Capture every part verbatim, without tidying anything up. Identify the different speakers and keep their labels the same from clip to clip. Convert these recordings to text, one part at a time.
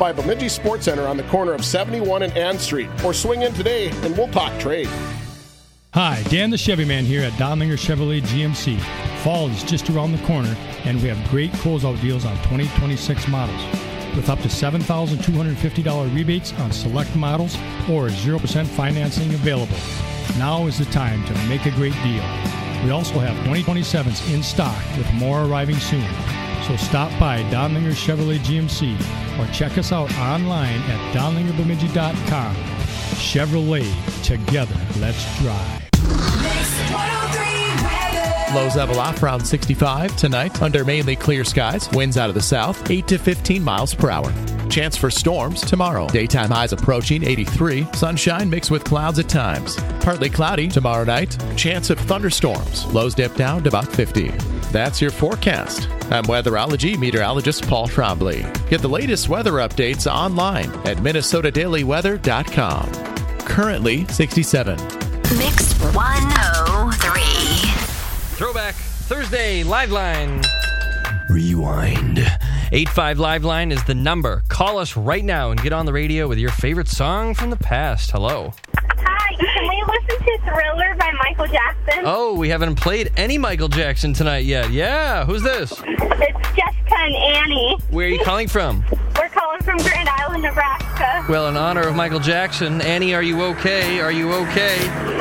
Speaker 1: by Bemidji Sports Center on the corner of seventy-one and Ann Street, or swing in today and we'll talk trade.
Speaker 2: Hi, Dan the Chevy Man here at Donlinger Chevrolet G M C. Fall is just around the corner, and we have great closeout deals on twenty twenty-six models, with up to seven thousand two hundred fifty dollars rebates on select models or zero percent financing available. Now is the time to make a great deal. We also have twenty twenty-sevens in stock, with more arriving soon. So stop by Donlinger Chevrolet G M C or check us out online at donlinger bemidji dot com. Chevrolet, together, let's drive.
Speaker 3: Lows level off around sixty-five tonight under mainly clear skies. Winds out of the south, eight to fifteen miles per hour. Chance for storms tomorrow. Daytime highs approaching eighty-three. Sunshine mixed with clouds at times. Partly cloudy tomorrow night. Chance of thunderstorms. Lows dip down to about fifty. That's your forecast. I'm weatherology meteorologist Paul Trombley. Get the latest weather updates online at minnesota daily weather dot com. Currently sixty-seven.
Speaker 4: Mix one oh three.
Speaker 5: Throwback Thursday Live Line.
Speaker 6: Rewind.
Speaker 5: eight five Live Line is the number. Call us right now and get on the radio with your favorite song from the past. Hello.
Speaker 7: Hi, can we listen to Thriller by Michael Jackson?
Speaker 5: Oh, we haven't played any Michael Jackson tonight yet. Yeah, who's this?
Speaker 7: It's Jessica and Annie.
Speaker 5: Where are you calling from?
Speaker 7: We're calling from Grand Island, Nebraska.
Speaker 5: Well, in honor of Michael Jackson, Annie, are you okay? Are you okay?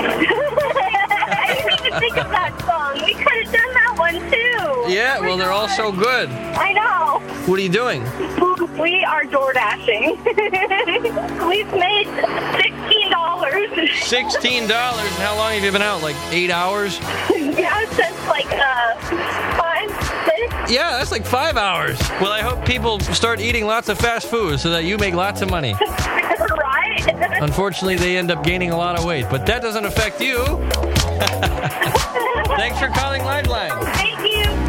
Speaker 7: I didn't even think of that song. We could have done that one, too.
Speaker 5: Yeah,
Speaker 7: Oh
Speaker 5: well, they're all so good.
Speaker 7: I know.
Speaker 5: What are you doing?
Speaker 7: We are door dashing. We've made sixteen dollars.
Speaker 5: sixteen dollars? How long have you been out? Like eight hours?
Speaker 7: Yeah, since like uh, five, six.
Speaker 5: Yeah, that's like five hours. Well, I hope people start eating lots of fast food so that you make lots of money.
Speaker 7: Right?
Speaker 5: Unfortunately, they end up gaining a lot of weight, but that doesn't affect you. Thanks for calling Liveline.